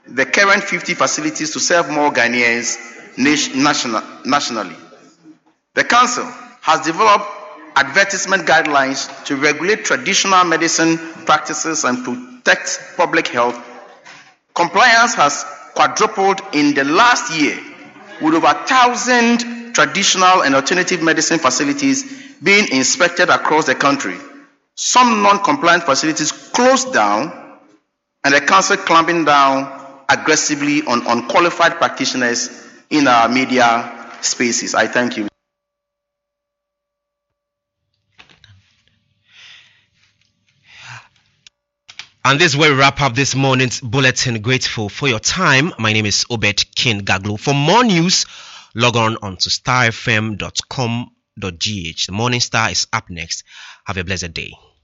the current 50 facilities to serve more Ghanaians nationally. The Council has developed advertisement guidelines to regulate traditional medicine practices and protect public health. Compliance has quadrupled in the last year, with over 1,000 traditional and alternative medicine facilities being inspected across the country. Some non-compliant facilities closed down, and the Council clamping down aggressively on unqualified practitioners in our media spaces. I thank you. And this is where we wrap up this morning's bulletin. Grateful for your time. My name is Obed King Gaglo. For more news, log on to starfm.com.gh. The Morning Star is up next. Have a blessed day.